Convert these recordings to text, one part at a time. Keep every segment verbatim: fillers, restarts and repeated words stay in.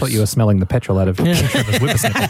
thought you were smelling the petrol out of Trevor's whippersnapper.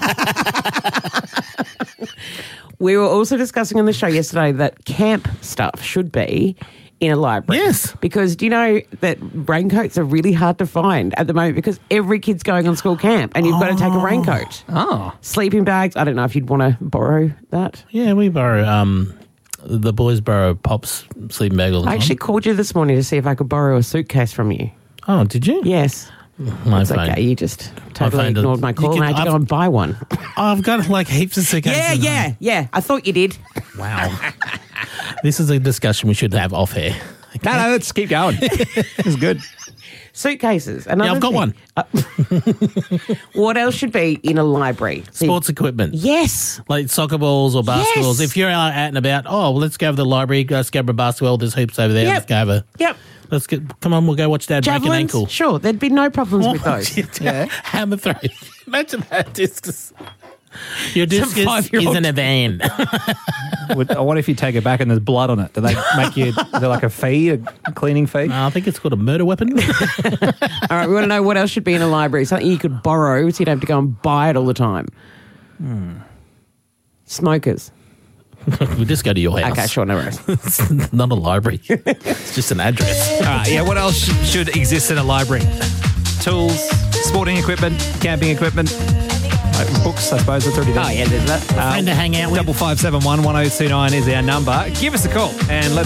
We were also discussing on the show yesterday that camp stuff should be in a library. Yes. Because do you know that raincoats are really hard to find at the moment because every kid's going on school camp and you've got to take a raincoat. Oh. Sleeping bags. I don't know if you'd want to borrow that. Yeah, we borrow, um, the boys borrow Pop's sleeping bag all the I time. actually called you this morning to see if I could borrow a suitcase from you. Oh, did you? Yes. My It's phone. okay. You just totally phone ignored does- my call you and I can- had to go I've- and buy one. Oh, I've got like heaps of suitcases. yeah, at yeah, home. yeah. I thought you did. Wow. This is a discussion we should have off air. No, no, let's keep going. It's good. Suitcases. Another Yeah, I've got thing. one. Uh, what else should be in a library? Sports equipment. Yes. Like soccer balls or basketballs. Yes. If you're out and about, oh, well, let's go to the library, let's go to a basketball, there's hoops over there, Yep. let's go over. Yep. Let's get, come on, we'll go watch Dad break an Javelins? ankle. Sure, there'd be no problems with those. yeah. Hammer throw. Imagine that discus. Your discus is five-year-old. in a van. Would, what if you take it back and there's blood on it? Do they make you, is there like a fee, a cleaning fee? I think it's called a murder weapon. All right, we want to know what else should be in a library. Something you could borrow so you don't have to go and buy it all the time. Hmm. Smokers. We'll just go to your house. Okay, sure, no worries. It's not a library. It's just an address. All right, yeah, what else sh- should exist in a library? Tools, sporting equipment, camping equipment, like books, I suppose. That's already done. Oh, yeah, there's that. Friend to hang out with. Double five seven one one zero two nine is our number. Give us a call and let's